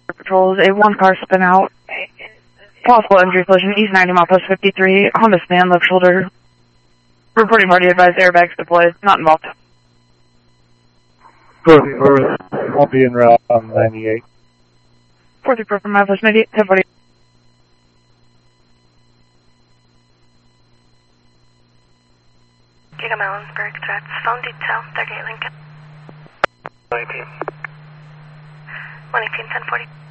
patrols. A one car spin out. Possible injury collision. East 90 mile post 53. Honda span left shoulder. Reporting party advised airbags deployed. Not involved. Won't be in route on 98. 44 from Memphis 98. 1040. Giga Mallensburg threats. Phone detail 38 Lincoln. 19. 118 1040.